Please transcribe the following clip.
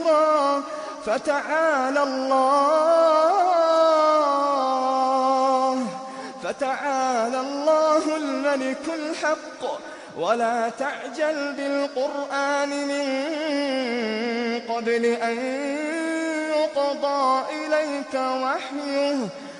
ذكرا فتعالى الله الملك الحق ولا تعجل بالقرآن من قبل أن يقضى إليك وحيه